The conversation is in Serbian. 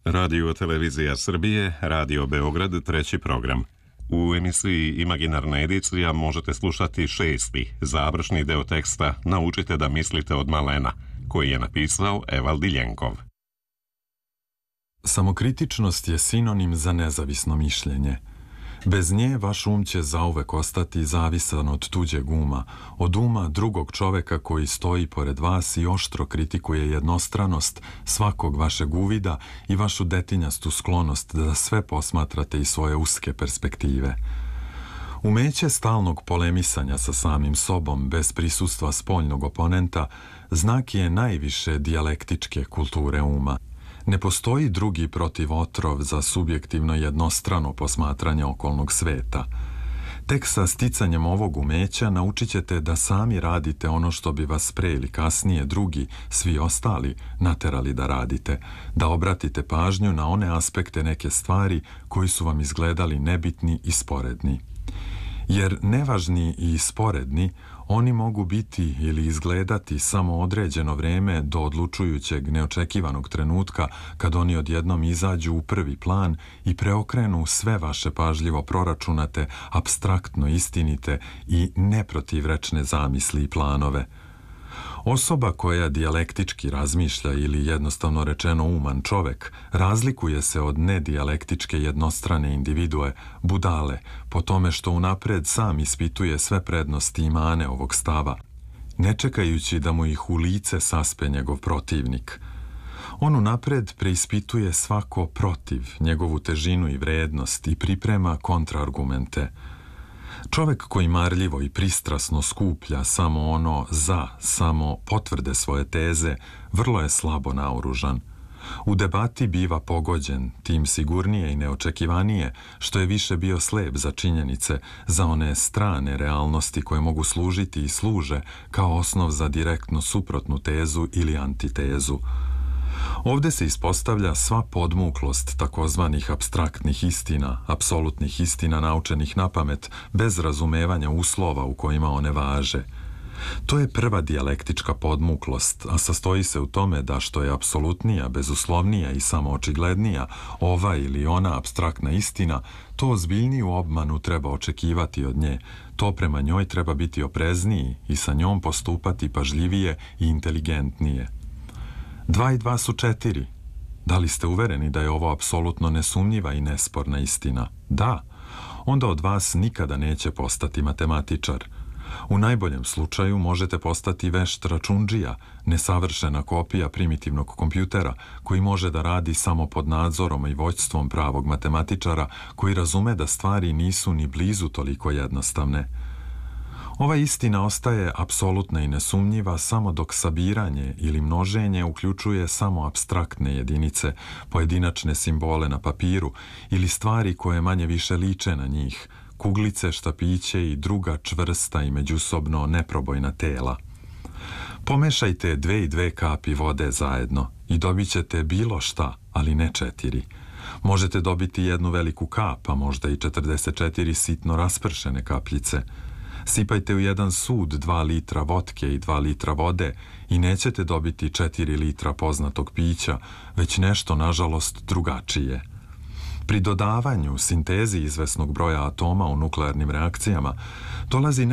Radio Televizija Srbije, Radio Beograd, treći program. U emisiji Imaginarna edicija možete slušati šesti, završni deo teksta Naučite da mislite od malena, koji je napisao Evald Diljenkov. Samokritičnost je sinonim za nezavisno mišljenje. Bez nje vaš um će zauvek ostati zavisan od tuđeg uma, od uma drugog čoveka koji stoji pored vas i oštro kritikuje jednostranost svakog vašeg uvida i vašu detinjastu sklonost da sve posmatrate iz svoje uske perspektive. Umeće stalnog polemisanja sa samim sobom bez prisustva spoljnog oponenta znak je najviše dijalektičke kulture uma. Ne postoji drugi protivotrov za subjektivno jednostrano posmatranje okolnog sveta. Tek sa sticanjem ovog umeća naučit ćete da sami radite ono što bi vas pre ili kasnije drugi, svi ostali, naterali da radite, da obratite pažnju na one aspekte neke stvari koji su vam izgledali nebitni i sporedni. Jer nevažni i sporedni, oni mogu biti ili izgledati samo određeno vreme do odlučujućeg neočekivanog trenutka kad oni odjednom izađu u prvi plan i preokrenu sve vaše pažljivo proračunate, apstraktno istinite i neprotivrečne zamisli i planove. Osoba koja dijalektički razmišlja ili jednostavno rečeno uman čovek razlikuje se od nedijalektičke jednostrane individue, budale, po tome što unapred sam ispituje sve prednosti i mane ovog stava, ne čekajući da mu ih u lice saspe njegov protivnik. On unapred preispituje svako protiv, njegovu težinu i vrednost i priprema kontraargumente. Čovek koji marljivo i pristrasno skuplja samo ono za, samo potvrde svoje teze, vrlo je slabo naoružan. U debati biva pogođen, tim sigurnije i neočekivanije, što je više bio slep za činjenice, za one strane realnosti koje mogu služiti i služe kao osnov za direktno suprotnu tezu ili antitezu. Ovde se ispostavlja sva podmuklost takozvanih apstraktnih istina, apsolutnih istina naučenih napamet, bez razumevanja uslova u kojima one važe. To je prva dijalektička podmuklost, a sastoji se u tome da što je apsolutnija, bezuslovnija i samoočiglednija ova ili ona apstraktna istina, to ozbiljniju obmanu treba očekivati od nje, to prema njoj treba biti oprezniji i sa njom postupati pažljivije i inteligentnije. 2 i 2 su 4. Da li ste uvereni da je ovo apsolutno nesumnjiva i nesporna istina? Da. Onda od vas nikada neće postati matematičar. U najboljem slučaju možete postati vešt račundžija, nesavršena kopija primitivnog kompjutera koji može da radi samo pod nadzorom i vođstvom pravog matematičara koji razume da stvari nisu ni blizu toliko jednostavne. Ova istina ostaje apsolutna i nesumnjiva samo dok sabiranje ili množenje uključuje samo apstraktne jedinice, pojedinačne simbole na papiru ili stvari koje manje više liče na njih, kuglice, štapiće i druga čvrsta i međusobno neprobojna tela. Pomešajte 2 i 2 kapi vode zajedno i dobit ćete bilo šta, ali ne 4. Možete dobiti jednu veliku kap, a možda i 44 sitno raspršene kapljice. Sipajte u jedan sud 2 litra votke i 2 litra vode i nećete dobiti 4 litra poznatog pića, već nešto, nažalost, drugačije. Pri dodavanju, sintezi izvesnog broja atoma u nuklearnim reakcijama dolazi